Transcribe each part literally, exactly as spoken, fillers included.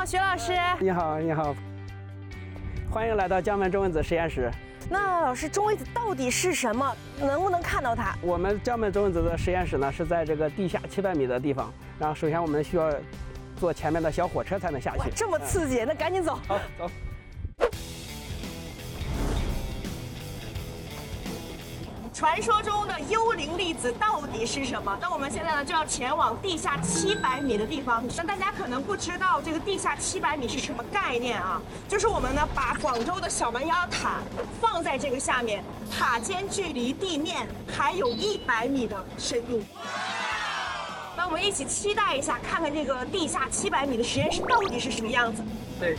好，徐老师。 你好，你好，欢迎来到江门中微子实验室。 那老师，中微子到底是什么？能不能看到它？ 我们江门中微子的实验室呢，是在这个地下七百米的地方。然后，首先我们需要坐前面的小火车才能下去。 这么刺激，嗯、那赶紧走。 好，走。 传说中的幽灵粒子到底是什么？那我们现在呢就要前往地下七百米的地方。那大家可能不知道这个地下七百米是什么概念啊？就是我们呢把广州的小蛮腰塔放在这个下面，塔尖距离地面还有一百米的深度。那我们一起期待一下，看看这个地下七百米的实验室到底是什么样子。 对。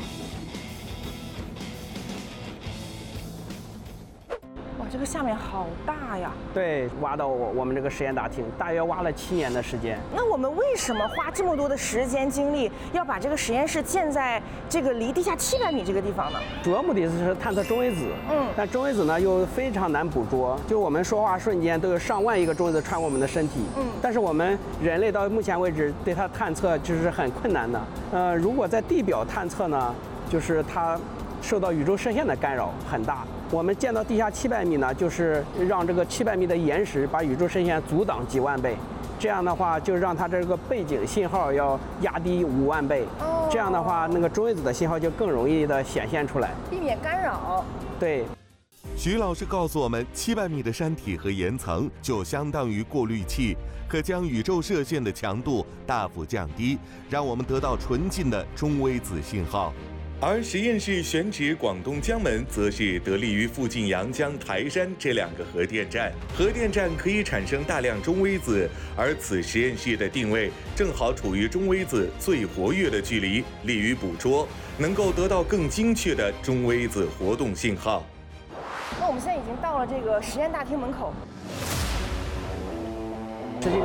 这个下面好大呀！ 对，挖到我我们这个实验大厅，大约挖了七年的时间。 那我们为什么花这么多的时间精力，要把这个实验室建在这个离地下七百米这个地方呢？ 主要目的是探测中微子。嗯，但中微子呢又非常难捕捉，就我们说话瞬间都有上万亿个中微子穿过我们的身体。嗯，但是我们人类到目前为止对它探测就是很困难的。呃，如果在地表探测呢，就是它受到宇宙射线的干扰很大。我们建到地下七百米呢，就是让这个七百米的岩石把宇宙射线阻挡几万倍，这样的话就让它这个背景信号要压低五万倍，这样的话那个中微子的信号就更容易的显现出来， 避免干扰。 对。 徐老师告诉我们，七百米的山体和岩层就相当于过滤器，可将宇宙射线的强度大幅降低，让我们得到纯净的中微子信号。而实验室选址广东江门，则是得力于附近阳江、台山这两个核电站。核电站可以产生大量中微子，而此实验室的定位正好处于中微子最活跃的距离，利于捕捉，能够得到更精确的中微子活动信号。 那我们现在已经到了这个实验大厅门口。 十几秒。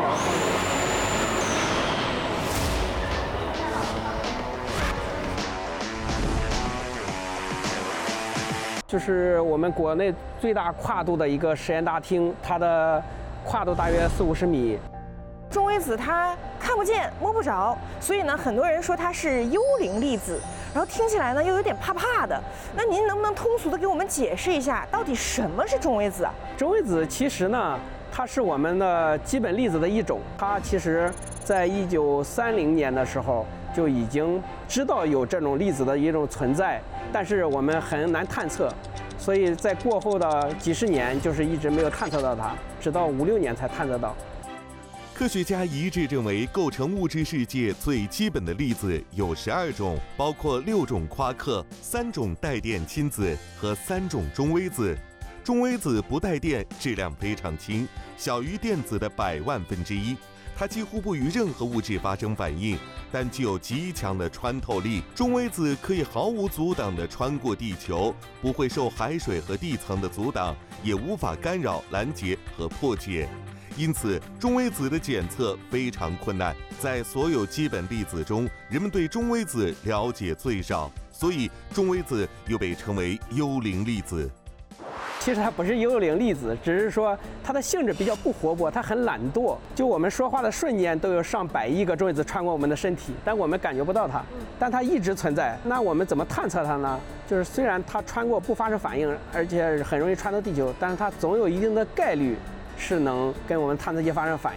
就是我们国内最大跨度的一个实验大厅，它的跨度大约四五十米。 中微子它看不见摸不着，所以呢，很多人说它是幽灵粒子，然后听起来呢又有点怕怕的。那您能不能通俗的给我们解释一下，到底什么是中微子啊？ 中微子其实呢，它是我们的基本粒子的一种，它其实在一九三零年的时候就已经知道有这种粒子的一种存在。但是我们很难探测，所以在过后的几十年，就是一直没有探测到它，直到五六年才探测到。 科学家一致认为，构成物质世界最基本的粒子有十二种，包括六种夸克、三种带电亲子和三种中微子。中微子不带电，质量非常轻，小于电子的百万分之一。它几乎不与任何物质发生反应，但具有极强的穿透力。中微子可以毫无阻挡地穿过地球，不会受海水和地层的阻挡，也无法干扰、拦截和破解。因此，中微子的检测非常困难。在所有基本粒子中，人们对中微子了解最少，所以中微子又被称为幽灵粒子。 其实它不是幽灵粒子，只是说它的性质比较不活泼，它很懒惰。就我们说话的瞬间，都有上百亿个中微子穿过我们的身体，但我们感觉不到它，但它一直存在。那我们怎么探测它呢？就是虽然它穿过不发生反应，而且很容易穿到地球，但是它总有一定的概率是能跟我们探测器发生反应。